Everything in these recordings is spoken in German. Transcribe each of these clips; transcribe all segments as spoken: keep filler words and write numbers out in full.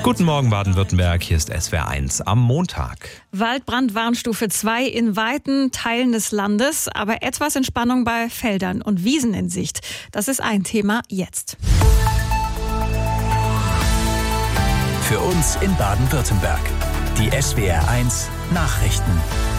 Guten Morgen Baden-Württemberg, hier ist S W R eins am Montag. Waldbrandwarnstufe zwei in weiten Teilen des Landes, aber etwas Entspannung bei Feldern und Wiesen in Sicht. Das ist ein Thema jetzt. Für uns in Baden-Württemberg. Die S W R eins Nachrichten.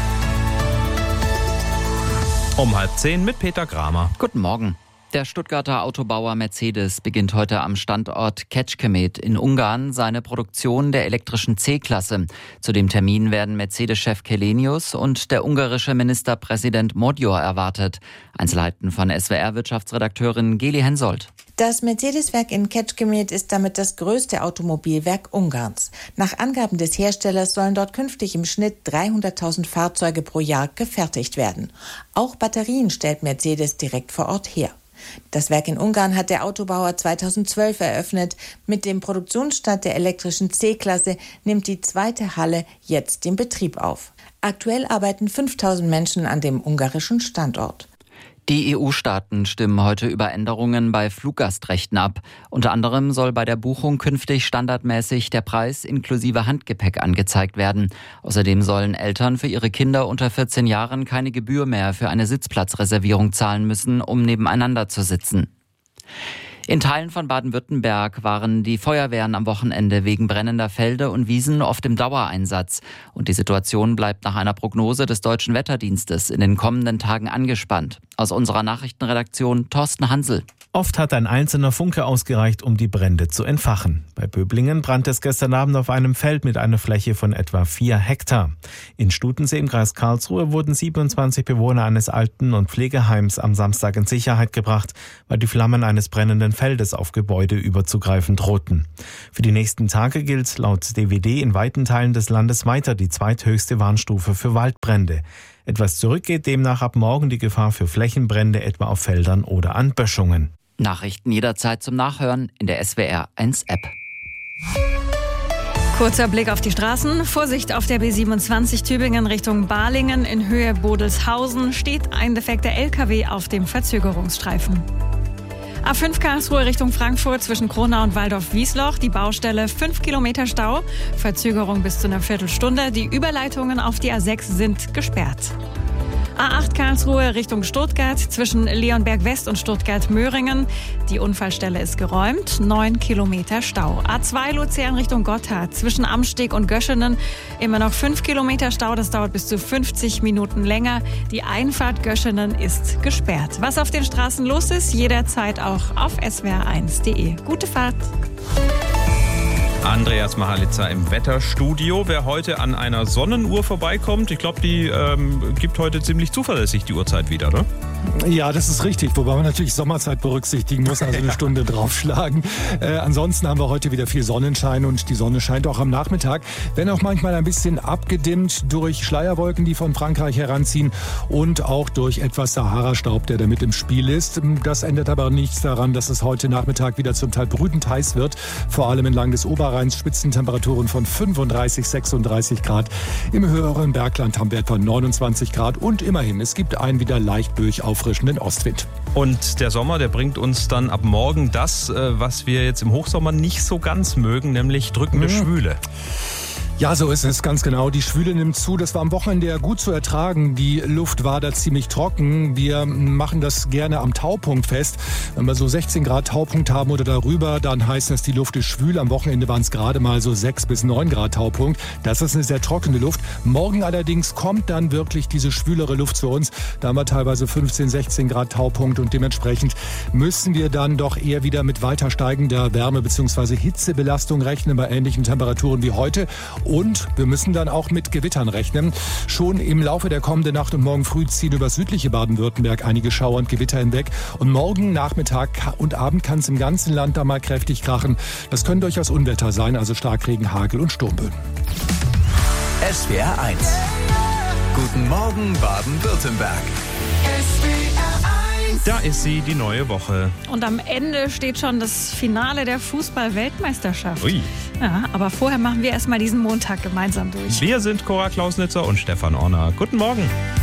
Um halb zehn mit Peter Kramer. Guten Morgen. Der Stuttgarter Autobauer Mercedes beginnt heute am Standort Kecskemét in Ungarn seine Produktion der elektrischen C-Klasse. Zu dem Termin werden Mercedes-Chef Källenius und der ungarische Ministerpräsident Magyar erwartet. Einzelheiten von S W R-Wirtschaftsredakteurin Geli Hensoldt. Das Mercedes-Werk in Kecskemét ist damit das größte Automobilwerk Ungarns. Nach Angaben des Herstellers sollen dort künftig im Schnitt dreihunderttausend Fahrzeuge pro Jahr gefertigt werden. Auch Batterien stellt Mercedes direkt vor Ort her. Das Werk in Ungarn hat der Autobauer zweitausendzwölf eröffnet. Mit dem Produktionsstart der elektrischen C-Klasse nimmt die zweite Halle jetzt den Betrieb auf. Aktuell arbeiten fünftausend Menschen an dem ungarischen Standort. Die E U-Staaten stimmen heute über Änderungen bei Fluggastrechten ab. Unter anderem soll bei der Buchung künftig standardmäßig der Preis inklusive Handgepäck angezeigt werden. Außerdem sollen Eltern für ihre Kinder unter vierzehn Jahren keine Gebühr mehr für eine Sitzplatzreservierung zahlen müssen, um nebeneinander zu sitzen. In Teilen von Baden-Württemberg waren die Feuerwehren am Wochenende wegen brennender Felder und Wiesen oft im Dauereinsatz. Und die Situation bleibt nach einer Prognose des Deutschen Wetterdienstes in den kommenden Tagen angespannt. Aus unserer Nachrichtenredaktion Thorsten Hansel. Oft hat ein einzelner Funke ausgereicht, um die Brände zu entfachen. Bei Böblingen brannte es gestern Abend auf einem Feld mit einer Fläche von etwa vier Hektar. In Stutensee im Kreis Karlsruhe wurden siebenundzwanzig Bewohner eines Alten- und Pflegeheims am Samstag in Sicherheit gebracht, weil die Flammen eines brennenden Feldes auf Gebäude überzugreifen drohten. Für die nächsten Tage gilt laut D W D in weiten Teilen des Landes weiter die zweithöchste Warnstufe für Waldbrände. Etwas zurück geht demnach ab morgen die Gefahr für Flächenbrände, etwa auf Feldern oder an Böschungen. Nachrichten jederzeit zum Nachhören in der S W R eins App. Kurzer Blick auf die Straßen. Vorsicht auf der B siebenundzwanzig Tübingen Richtung Balingen in Höhe Bodelshausen steht ein defekter L K W auf dem Verzögerungsstreifen. A fünf Karlsruhe Richtung Frankfurt zwischen Kronau und Waldorf-Wiesloch. Die Baustelle fünf Kilometer Stau. Verzögerung bis zu einer Viertelstunde. Die Überleitungen auf die A sechs sind gesperrt. A acht Karlsruhe Richtung Stuttgart zwischen Leonberg West und Stuttgart-Möhringen. Die Unfallstelle ist geräumt. neun Kilometer Stau. A zwei Luzern Richtung Gotthard zwischen Amsteg und Göschenen. Immer noch fünf Kilometer Stau. Das dauert bis zu fünfzig Minuten länger. Die Einfahrt Göschenen ist gesperrt. Was auf den Straßen los ist, jederzeit auch auf S W R eins punkt de. Gute Fahrt. Andreas Mahalitzer im Wetterstudio. Wer heute an einer Sonnenuhr vorbeikommt, ich glaube, die ähm, gibt heute ziemlich zuverlässig die Uhrzeit wieder, ne? Ja, das ist richtig, wobei man natürlich Sommerzeit berücksichtigen muss, also eine Stunde draufschlagen. Äh, ansonsten haben wir heute wieder viel Sonnenschein und die Sonne scheint auch am Nachmittag, wenn auch manchmal ein bisschen abgedimmt durch Schleierwolken, die von Frankreich heranziehen und auch durch etwas Sahara-Staub, der da mit im Spiel ist. Das ändert aber nichts daran, dass es heute Nachmittag wieder zum Teil brütend heiß wird, vor allem entlang des Oberrheins Spitzentemperaturen von fünfunddreißig, sechsunddreißig Grad. Im höheren Bergland haben wir etwa neunundzwanzig Grad und immerhin, es gibt einen wieder leicht böig auffrischenden Ostwind. Und der Sommer, der bringt uns dann ab morgen das, was wir jetzt im Hochsommer nicht so ganz mögen, nämlich drückende mhm. Schwüle. Ja, so ist es, ganz genau. Die Schwüle nimmt zu. Das war am Wochenende ja gut zu ertragen. Die Luft war da ziemlich trocken. Wir machen das gerne am Taupunkt fest. Wenn wir so sechzehn Grad Taupunkt haben oder darüber, dann heißt das, die Luft ist schwül. Am Wochenende waren es gerade mal so sechs bis neun Grad Taupunkt. Das ist eine sehr trockene Luft. Morgen allerdings kommt dann wirklich diese schwülere Luft zu uns. Da haben wir teilweise fünfzehn, sechzehn Grad Taupunkt und dementsprechend müssen wir dann doch eher wieder mit weiter steigender Wärme- bzw. Hitzebelastung rechnen bei ähnlichen Temperaturen wie heute. Und wir müssen dann auch mit Gewittern rechnen. Schon im Laufe der kommenden Nacht und morgen früh ziehen über das südliche Baden-Württemberg einige Schauer und Gewitter hinweg. Und morgen Nachmittag und Abend kann es im ganzen Land da mal kräftig krachen. Das können durchaus Unwetter sein, also Starkregen, Hagel und Sturmböen. S W R eins. Guten Morgen Baden-Württemberg. Da ist sie, die neue Woche. Und am Ende steht schon das Finale der Fußball-Weltmeisterschaft. Ui. Ja, aber vorher machen wir erstmal diesen Montag gemeinsam durch. Wir sind Cora Klausnitzer und Stefan Orner. Guten Morgen.